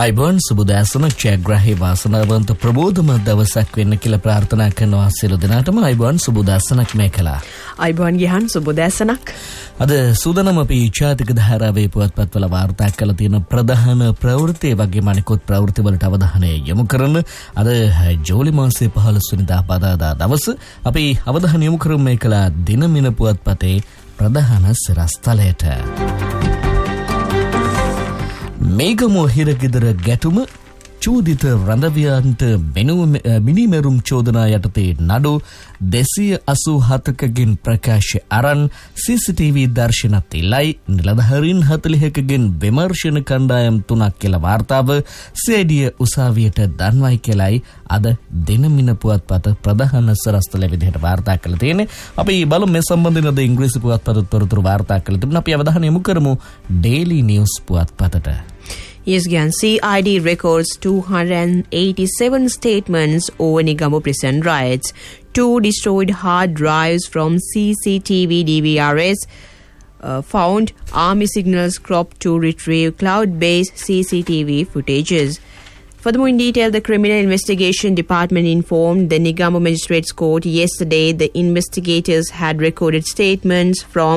අයිබෝන් සුබදෑසන ජයග්‍රාහී වාසනාවන්ත ප්‍රබෝධමත් දවසක් වෙන්න කියලා ප්‍රාර්ථනා කරනවා සියලු දෙනාටම. අයිබෝන් සුබදෑසනක් මේ කළා. අයිබෝන් ගියන් සුබදෑසනක්. අද සූදානම් අපි ජාතික ධාරාවේ පුවත්පත්වල වාර්තා කළ තියෙන ප්‍රධාන ප්‍රවෘත්ති වගේම අනිකුත් ප්‍රවෘත්ති වලට අවධානය යොමු කරන අද ජූලි මාසයේ 15 වෙනිදා බදාදා දවස අපි අවධානය යොමු කරමු මේ කළා දිනමින පුවත්පතේ ප්‍රධාන සිරස්තලයට. මේගමුව හිරගෙදර ගැටුම චෝදිත රඳවියන්ට මිනිමෙරුම් චෝදනා යටතේ නඩු 287කගෙන් ප්‍රකාශ අරන් CCTV දර්ශනත් ඉල්ලයි. නිලධාරීන් 40කගෙන් විමර්ශන කණ්ඩායම් 3ක් කියලා වාර්තාව සේඩිය උසාවියට දන්වයි කියලායි අද දිනමින පුවත්පත ප්‍රධාන සරස්තල විදිහට වාර්තා කළ තියෙන්නේ. අපි බලමු මේ සම්බන්ධයෙන් අද ඉංග්‍රීසි පුවත්පත තොරතුරු වාර්තා කළ තිබුණා. අපි අවධානය යොමු කරමු Daily News පුවත්පතට. Yesgan CID records 287 statements over Nigamo prison riots. 2 destroyed hard drives from CCTV DVRs found army signals cropped to retrieve cloud-based CCTV footages. Furthermore, in detail, the Criminal Investigation Department informed the Nigamo Magistrates Court yesterday the investigators had recorded statements from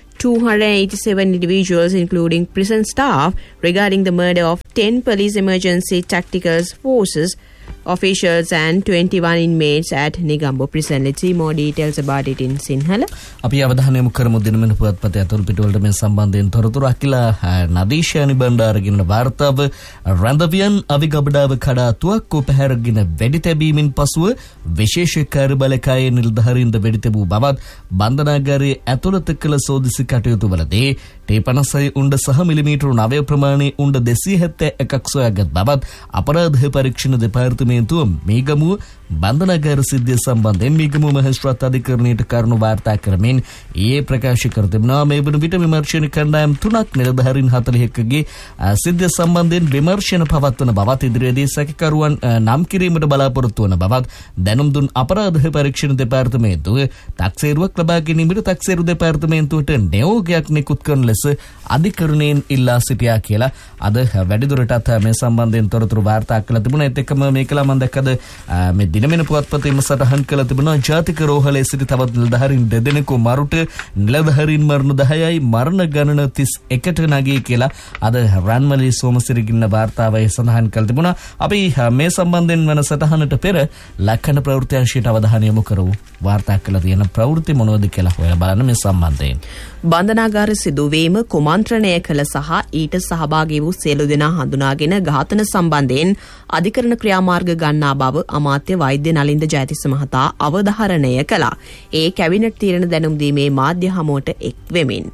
287 individuals, including prison staff, regarding the murder of 10 police emergency tactical forces officials and 21 inmates at Negombo prison. Let's see more details about it in Sinhala. අපි අවධානය යොමු කරමු දිනමින පුවත්පතේ අතුරු පිටුවලට මේ සම්බන්ධයෙන් තොරතුරු අකිලා නදීෂානි බණ්ඩාරගෙන වාර්තාව රඳවියන් අවිගබඩාව කඩා තුවක්කු පැහැරගෙන වෙඩි තැබීමෙන් පසුව විශේෂ කාර්යබලකායේ නිලධාරීන්ද වෙඩි තැබූ බවත් බන්ධනාගාරයේ ඇතුළත කළ සෝදිසි කටයුතු වලදී T56 උණ්ඩ සහ මිලිමීටර නවය ප්‍රමාණයේ උණ්ඩ 271ක් සොයාගත් බවත් අපරාධ පරීක්ෂණ දෙපාර්තමේන්තුව මේගමුව බන්ධනාගාර සිද්ධිය සම්බන්ධයෙන් මේගමුව මහේස්ත්‍රාත් අධිකරණයට කරුණු වාර්තා කරමින් ඊයේ ප්‍රකාශ කර තිබෙනවා. මේ වන විට විමර්ශන කණ්ඩායම් 3ක් නිලධාරීන් 41ගේ සිද්ධිය සම්බන්ධයෙන් විමර්ශන පවත්වන බවත් ඉදිරියේදී සැකකරුවන් නම් කිරීමට බලාපොරොත්තු වන බවත් දැනුම් දුන් අපරාධ පරීක්ෂණ දෙපාර්තමේන්තුව තක්සේරුවක් ලබා ගැනීමට තක්සේරු දෙපාර්තමේන්තුවට නියෝගයක් නිකුත් කරන ලෙස අධිකරණයෙන් ඉල්ලා සිටියා කියලා අද වැඩිදුරටත් මේ සම්බන්ධයෙන් තොරතුරු වාර්තා කළ තිබුණා. ඒත් එක්කම මේකලා මම දැක්කද මේ දිනමින පුවත්පතේම සටහන් කළ තිබුණා ජාතික රෝහලේ සිටි තවත් නිලධාරීන් දෙදෙනෙකු මරුට නිලධාරීන් මරණ 10යි මරණ ගණන 31ට නැගී කියලා අද රන්මලි සෝමසිරිගින්න වාර්තාවේ සඳහන් කළ තිබුණා. අපි මේ සම්බන්ධයෙන් වන සටහනට පෙර ලක්ෂණ ප්‍රවෘත්ති අංශයට අවධානය යොමු කරමු. වාර්තා කළ තියෙන ප්‍රවෘත්ති මොනවද කියලා හොයලා බලන්න මේ සම්බන්ධයෙන්. බන්ධනාගාර සිදුවීම කුමන්ත්‍රණය කළ සහ ඊට සහභාගී වූ සියලු දෙනා හඳුනාගෙන ඝාතන සම්බන්ධයෙන් අධිකරණ ක්‍රියාමාර්ග ගන්නා බව අමාත්‍ය වෛද්‍ය නලින්ද ජයතිස්ස මහතා අවධාරණය කළා. ඒ කැබිනට් තීරණ දැනුම් දීමේ මාධ්‍ය හමුවට එක් වෙමින්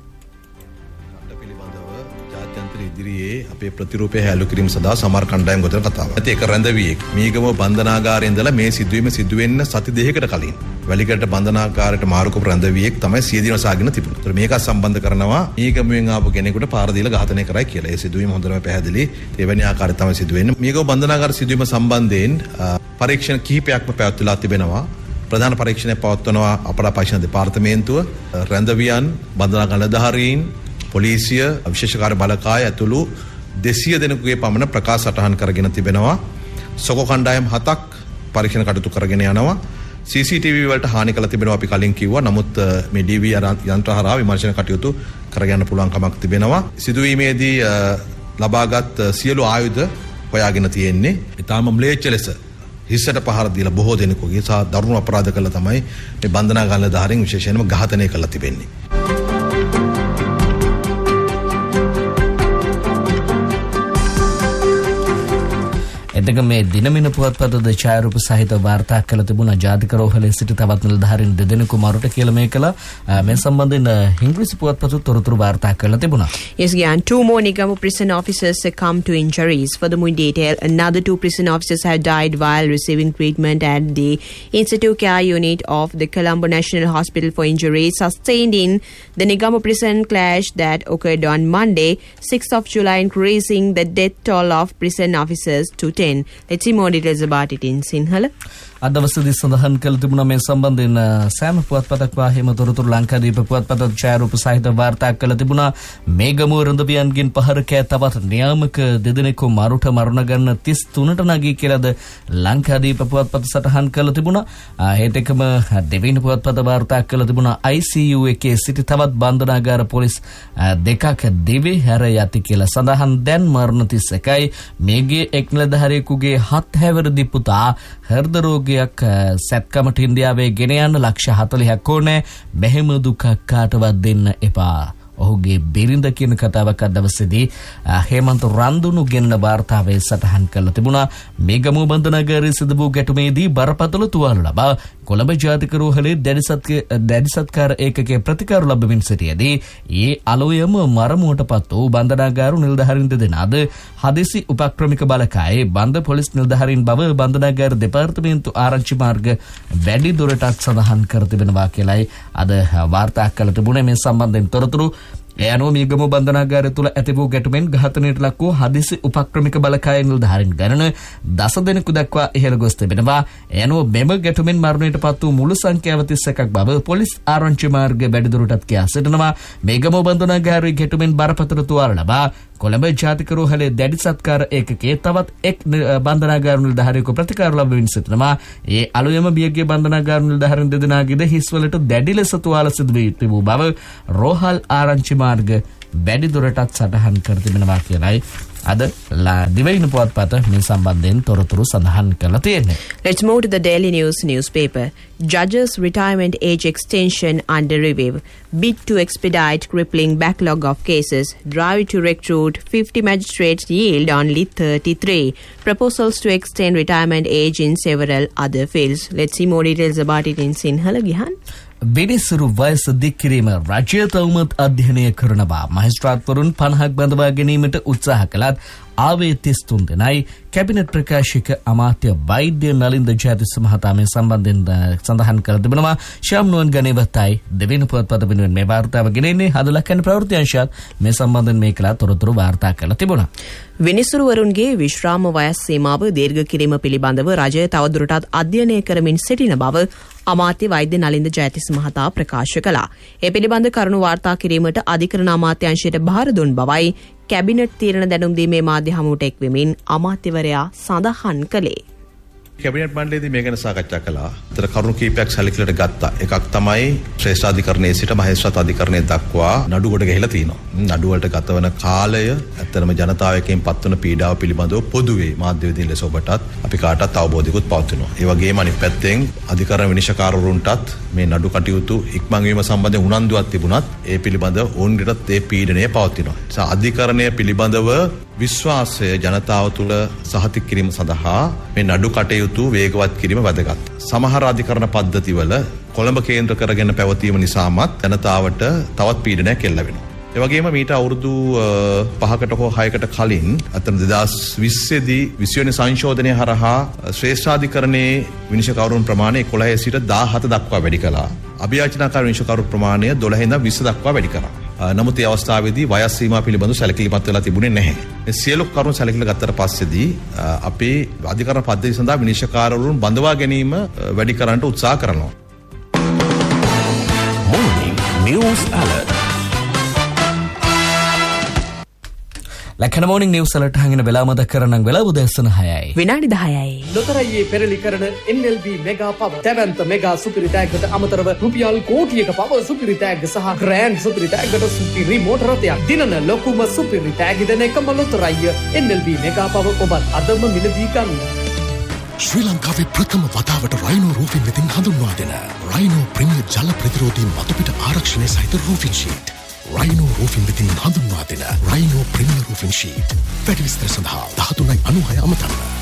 ඉදිරියේ අපේ ප්‍රතිරූපය හැලු කිරීම සඳහා සමහර කණ්ඩායම් ගොතන කතාවක්. ඒක රැඳවියෙක් මීගම බන්ධනාගාරයේ ඉඳලා මේ සිදුවීම සිදු වෙන්න සති දෙකකට කලින් වැලිකඩ බන්ධනාගාරයට මාරු කරපු රැඳවියෙක් තමයි සියදින සාගෙන තිබුණේ. ඒතර මේක සම්බන්ධ කරනවා මීගමුවෙන් ආපු කෙනෙකුට පාර දීලා ඝාතනය කරයි කියලා. ඒ සිදුවීම හොඳටම පැහැදිලි. එවැනි ආකාරයට තමයි සිදු වෙන්නේ. මීගම බන්ධනාගාර සිදුවීම සම්බන්ධයෙන් පරීක්ෂණ කිහිපයක්ම පැවැත්වලා තිබෙනවා. ප්‍රධාන පරීක්ෂණය පවත්වනවා අපරාධ පරීක්ෂණ දෙපාර්තමේන්තුව, රැඳවියන්, බන්ධනාගාර නිලධාරීන්, පොලිසිය, විශේෂ කාර්ය බලකාය ඇතුළු 200 දෙනෙකුගේ පමණ ප්‍රකාශ සටහන් කරගෙන තිබෙනවා. සොකෝ කණ්ඩායම් 7ක් පරීක්ෂණ කටයුතු කරගෙන යනවා. CCTV වලට හානි කළ තිබෙනවා අපි කලින් කිව්වා. නමුත් මේ DVR යන්ත්‍ර හරහා විමර්ශන කටයුතු කරගන්න පුළුවන් කමක් තිබෙනවා. සිදුවීමේදී ලබාගත් සියලු ආයුධ හොයාගෙන තියෙන්නේ. ඊටාම ම්ලේච්ඡ ලෙස හිස්සට පහර දීලා බොහෝ දෙනෙකුගේ සහ දරුණු අපරාධ කළා තමයි මේ බන්ධනාගාර නිලධාරීන් විශේෂයෙන්ම ඝාතනය කළා තිබෙන්නේ. එතක මේ දිනමින පුවත්පතද ඡායාරූප සහිත වාර්තා කළ තිබුණා ජාතික රෝහලේ සිට තවත් නිලධාරීන් දෙදෙනෙකු මරුට කියලා මේකලා මේ සම්බන්ධයෙන් ඉංග්‍රීසි පුවත්පත තොරතුරු වාර්තා කරලා තිබුණා. Yes, Gyan, 2 more Negombo prison officers succumbed to injuries. Furthermore, in detail, another 2 prison officers have died while receiving treatment at the Institute Care Unit of the Colombo National Hospital for injuries sustained in the Negombo prison clash that occurred on Monday, 6th of July, increasing the death toll of prison officers to 10. again. Let's see more details about it in Sinhala. අදවසේදී සඳහන් කළ තිබුණා මේ සම්බන්ධයෙන් සෑම පුවත්පතක් වාහිම තොරතුරු ලංකාදීප පුවත්පත ඡායාරූප සහිත වාර්තා කළ තිබුණා. මේගමුව රඳවියන්ගෙන් පහර කෑ තවත් නියාමක දෙදෙනෙකු මරුට මරණ ගන්න 33ට නගී කියලාද ලංකාදීප පුවත්පත සටහන් කළ තිබුණා. ඒත් එකම දෙවෙනි පුවත්පත වාර්තා කළ තිබුණා ICU එකේ සිටි තවත් බන්ධනාගාර පොලිස් දෙකක් දිවි හැර යති කියලා සඳහන්. දැන් මරණ 31යි. මේගේ එක් නිලධාරියෙකුගේ 7 හැවිරිදි පුතා හෘද රෝගයක් සැත්කමට ඉන්දියාවේ ගෙන යන්න ලක්ෂ 40ක් ඕනේ. මෙහෙම දුකක් කාටවත් දෙන්න එපා. ඔහුගේ බිරිඳ කියන කතාවක් අදවසේදී හේමන්ත රන්දුණු ගෙන්න වාර්තාවේ සටහන් කළ තිබුණා. මේගමුව බන්ධනාගාරයේ සිදු වූ ගැටුමේදී බරපතල තුවාල ලබා කොළඹ ජාතික රෝහලේ දැඩි සත්කාර ඒකකයේ ප්‍රතිකාර ලැබමින් සිටියේදී ඒ අලෝයම මරමුවටපත් වූ බන්ධනාගාර නිලධාරීන් දෙදෙනාද හදිසි උපක්‍රමික බලකායේ බන්ධ පොලිස් නිලධාරීන් බව බන්ධනාගාර දෙපාර්තමේන්තු ආරංචි මාර්ග වැඩි දුරටත් සඳහන් කර තිබෙනවා කියලායි අද වාර්තා කළ තිබුණේ. මේ සම්බන්ධයෙන් තොරතුරු ඒ අනුව මේගම බන්ධනාගාරය තුළ ඇති වූ ගැටුමෙන් ඝාතනයට ලක් වූ හදිසි උපක්‍රමික බලකාය නිලධාරීන් ගණන 10 දෙනෙකු දක්වා ඉහළ ගොස් තිබෙනවා. ඒ අනුව මෙම ගැටුමෙන් මරණයට පත් වූ මුළු සංඛ්‍යාව 31ක් බව පොලිස් ආරංචි මාර්ග වැඩිදුරටත් කියා සිටිනවා. මේගම බන්ධනාගාරයේ ගැටුමෙන් බරපතල තුවාල ලබා කොළඹ ජාතික රෝහලේ දැඩි සත්කාර ඒකකයේ තවත් එක් බන්ධනාගාර නිලධාරියෙකු ප්‍රතිකාර ලැබමින් සිටිනවා. ඒ අලුයම බියගේ බන්ධනාගාර නිලධාරීන් දෙදෙනාගේද හිස්වලට දැඩි ලෙස තුවාල සිදු වී තිබූ බව රෝහල් ආරංචි මාර්ග වැඩි දුරටත් සටහන් කර තිබෙනවා කියලායි අද දිවයින පුවත්පත මේ සම්බන්ධයෙන් තොරතුරු සඳහන් කරලා තියෙන්නේ. Let's move to the Daily News newspaper. Judges' retirement age extension under review. Bid to expedite crippling backlog of cases. Drive to recruit 50 magistrates yield only 33. Proposals to extend retirement age in several other fields. Let's see more details about it in Sinhala Gihan. විනිසුරු වයස දික් කිරීම රජය තවමත් අධ්‍යයනය කරනවා. මහේස්ත්‍රාත්වරුන් 50ක් බඳවා ගැනීමට උත්සාහ කළත් ආවේ 33 දෙනයි. කැබිනට් ප්‍රකාශක අමාත්‍ය වෛද්‍ය නලින්ද ජයතිස්ස මහතා මේ සම්බන්ධයෙන් සඳහන් කර තිබෙනවා. ශාම් නුවන් ගණේවතයි දෙවෙනි පුවත්පත වෙනුවෙන් මේ වාර්තාව ගෙනෙන්නේ. හදලකන් ප්‍රවෘත්ති අංශයත් මේ සම්බන්ධයෙන් මේ කළා තොරතුරු වාර්තා කරලා තිබුණා. විනිසුරුවරුන්ගේ විශ්‍රාම වයස් සීමාව දීර්ඝ කිරීම පිළිබඳව රජය තවදුරටත් අධ්‍යයනය කරමින් සිටින බව අමාත්‍ය වෛද්‍ය නලින්ද ජයතිස්ස මහතා ප්‍රකාශ කළා. ඒ පිළිබඳ කරුණු වාර්තා කිරීමට අධිකරණ අමාත්‍යාංශයට භාර දුන් බවයි කැබිනට් තීරණ දැනුම් දීමේ මාධ්‍ය හමුවට එක්වෙමින් අමාත්‍යවරයා සඳහන් කළේ. කැබිනට් මණ්ඩලයේදී මේ ගැන සාකච්ඡා කළා. ඒතර කරුණු කීපයක් සැලකිලිට ගත්තා. එකක් තමයි ශ්‍රේෂ්ඨාධිකරණයේ සිට මහේස්ත්‍රාත් අධිකරණය දක්වා නඩුවට ගහලා තිනවා. නඩු වලට ගතවන කාලය ඇත්තටම ජනතාවයෙන් පත්වන පීඩාව පිළිබඳව පොදුවේ මාධ්‍ය වේදින් ලෙස ඔබටත් අපි කාටත් අවබෝධයකුත් පවතිනවා. ඒ වගේම අනිත් පැත්තෙන් අධිකරණ විනිශ්චයකාරවරුන්ටත් මේ නඩු කටයුතු ඉක්මන් වීම සම්බන්ධයෙන් උනන්දුවක් තිබුණත් ඒ පිළිබඳව ඔවුන්ටත් ඒ පීඩනය පවතිනවා. ඒ නිසා අධිකරණය පිළිබඳව විශ්වාසය ජනතාව තුළ සහතික කිරීම සඳහා මේ නඩු කටයුතු වේගවත් කිරීම වැදගත්. සමහර අධිකරණ පද්ධතිවල කොළඹ කේන්ද්‍ර කරගෙන පැවතීම නිසාමත් ජනතාවට තවත් පීඩනයක් එල්ල වෙනවා. ඒ වගේම මීට අවුරුදු 5කට හෝ 6කට කලින් අතන 2020 දී 20 වෙනි සංශෝධනය හරහා ශ්‍රේෂ්ඨාධිකරණයේ විනිශ්චයකවරුන් ප්‍රමාණය 11 සිට 17 දක්වා වැඩි කළා. අභියාචනාකාර විනිශ්චයකවරු ප්‍රමාණය 12 ඉඳන් 20 දක්වා වැඩි කරා. නමුත් ඒ අවස්ථාවේදී වයස් සීමා පිළිබඳව සැලකිලිමත් වෙලා තිබුණේ නැහැ. මේ සියලු කරුණු සැලකිලි ගත්තට පස්සේදී අපේ අධිකරණ පද්ධතිය සඳහා විනිශ්චයකාරවරුන් බඳවා ගැනීම වැඩි කරන්නට උත්සාහ කරනවා. Morning News Alert. ලැකන මෝනින් නිව්ස් අලර්ට් හංගින වෙලාව මතක් කරනම් වෙලාව උදෑසන 6යි. විනාඩි 10යි. ලොතරැයියේ පෙරලි කරන NLB මෙගා පව තැවැන්ත මෙගා සුපිරි තෑග්ගට අමතරව රුපියල් කෝටියක පව සුපිරි තෑග්ග සහ ග්‍රෑන්ඩ් සුපිරි තෑග්ගට සුපිරි මෝටර රථයක් දිනන ලොකුම සුපිරි තෑග්ග දෙන එකම ලොතරැයිය NLB මෙගා පව ඔබත් අදම මිලදී ගන්න. ශ්‍රී ලංකාවේ ප්‍රථම වතාවට රයිනෝ රූෆින් වෙතින් හඳුන්වා දෙන රයිනෝ ප්‍රීමියර් ජල ප්‍රතිරෝධී මතුපිට ආරක්ෂණය සහිත රූෆින් ෂීට්. රයිනෝ රූෆින් වෙතින් හඳුන්වා දෙන රයිනෝ ප්‍රීමියර් රූෆින් ෂීට්. වැඩි විස්තර සඳහා 1396 අමතන්න.